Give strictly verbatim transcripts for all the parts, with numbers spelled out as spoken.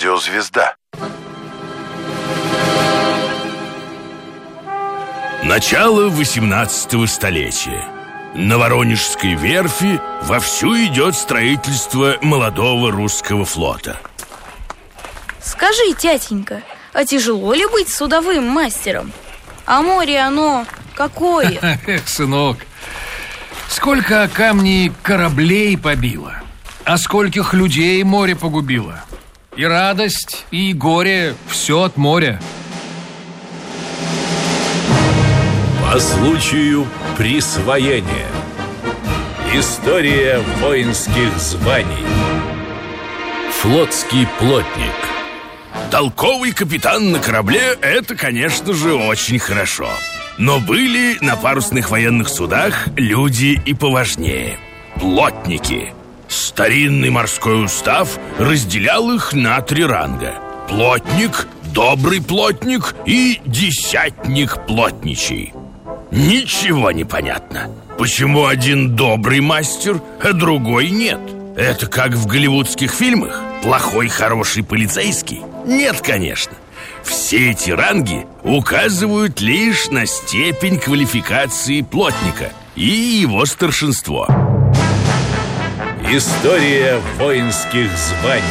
Радио «Звезда». Начало восемнадцатого столетия. На Воронежской верфи вовсю идет строительство молодого русского флота. Скажи, тятенька, а тяжело ли быть судовым мастером? А море оно какое? Эх, сынок, сколько камней кораблей побило, а скольких людей море погубило. И радость, и горе — все от моря. По случаю присвоения. История воинских званий. Флотский плотник. Толковый капитан на корабле – это, конечно же, очень хорошо. Но были на парусных военных судах люди и поважнее – плотники. Старинный морской устав разделял их на три ранга: плотник, добрый плотник и десятник плотничий. Ничего не понятно, почему один добрый мастер, а другой нет. Это как в голливудских фильмах: плохой, хороший полицейский. Нет, конечно. Все эти ранги указывают лишь на степень квалификации плотника и его старшинство. История воинских званий.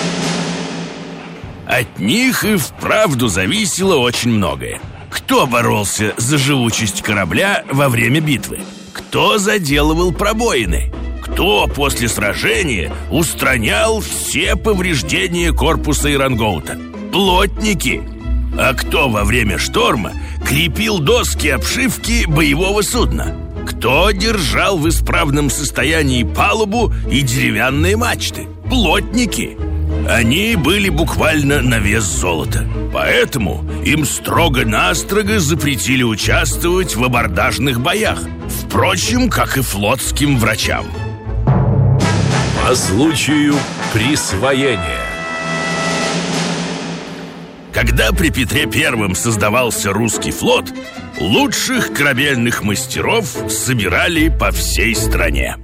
От них и вправду зависело очень многое. Кто боролся за живучесть корабля во время битвы? Кто заделывал пробоины? Кто после сражения устранял все повреждения корпуса и рангоута? Плотники. А кто во время шторма крепил доски обшивки боевого судна? Кто держал в исправном состоянии палубу и деревянные мачты? Плотники. Они были буквально на вес золота. Поэтому им строго-настрого запретили участвовать в абордажных боях. Впрочем, как и флотским врачам. По случаю присвоения. Когда при Петре Первом создавался русский флот, лучших корабельных мастеров собирали по всей стране.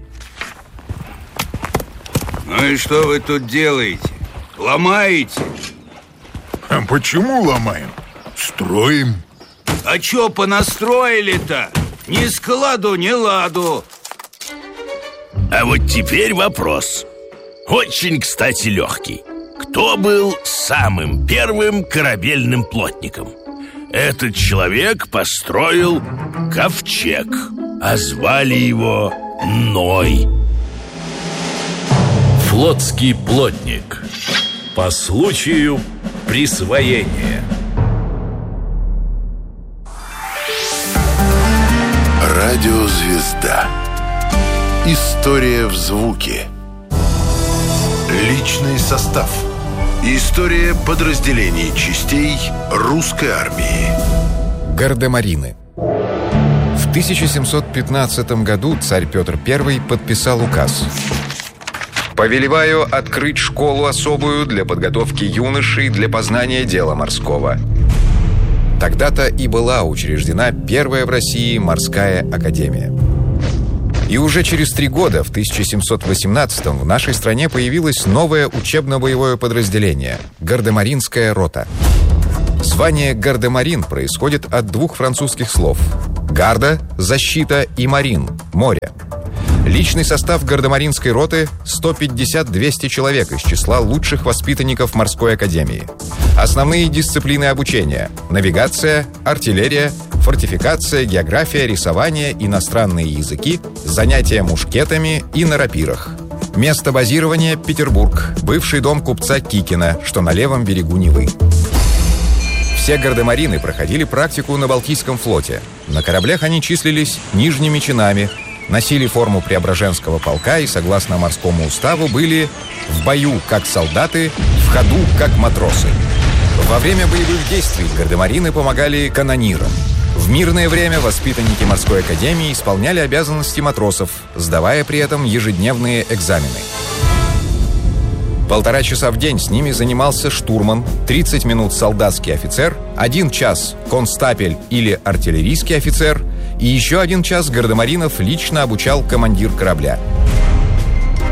Ну и что вы тут делаете? Ломаете? А почему ломаем? Строим. А чё понастроили-то? Ни складу, ни ладу. А вот теперь вопрос. Очень, кстати, легкий. Кто был самым первым корабельным плотником? Этот человек построил ковчег, а звали его Ной. Флотский плотник. По случаю присвоения. Радио «Звезда». История в звуке. Личный состав. История подразделений частей русской армии. Гардемарины. В тысяча семьсот пятнадцатом году царь Петр Первый подписал указ: «Повелеваю открыть школу особую для подготовки юношей для познания дела морского». Тогда-то и была учреждена первая в России морская академия. И уже через три года, в тысяча семьсот восемнадцатом, в нашей стране появилось новое учебно-боевое подразделение – Гардемаринская рота. Звание гардемарин происходит от двух французских слов – гарда – защита и марин – море. Личный состав гардемаринской роты – сто пятьдесят - двести человек из числа лучших воспитанников морской академии. Основные дисциплины обучения – навигация, артиллерия, фортификация, география, рисование, иностранные языки, занятия мушкетами и на рапирах. Место базирования – Петербург, бывший дом купца Кикина, что на левом берегу Невы. Все гардемарины проходили практику на Балтийском флоте. На кораблях они числились нижними чинами, носили форму Преображенского полка и, согласно морскому уставу, были в бою как солдаты, в ходу как матросы. Во время боевых действий гардемарины помогали канонирам. В мирное время воспитанники морской академии исполняли обязанности матросов, сдавая при этом ежедневные экзамены. Полтора часа в день с ними занимался штурман, тридцать минут солдатский офицер, один час констапель или артиллерийский офицер и еще один час гардемаринов лично обучал командир корабля.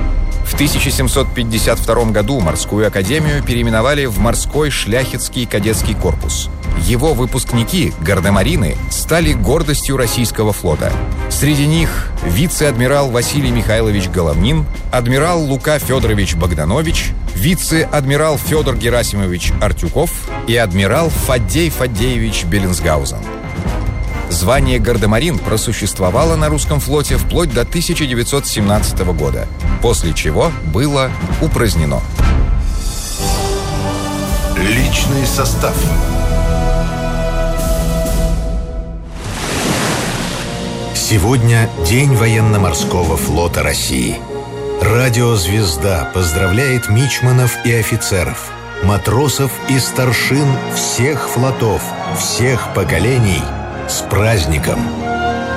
В тысяча семьсот пятьдесят втором году морскую академию переименовали в Морской шляхетский кадетский корпус. Его выпускники, гардемарины, стали гордостью российского флота. Среди них вице-адмирал Василий Михайлович Головнин, адмирал Лука Федорович Богданович, вице-адмирал Федор Герасимович Артюков и адмирал Фаддей Фаддеевич Беллинсгаузен. Звание гардемарин просуществовало на русском флоте вплоть до тысяча девятьсот семнадцатого года, после чего было упразднено. Личный состав. Сегодня День военно-морского флота России. Радио «Звезда» поздравляет мичманов и офицеров, матросов и старшин всех флотов, всех поколений с праздником!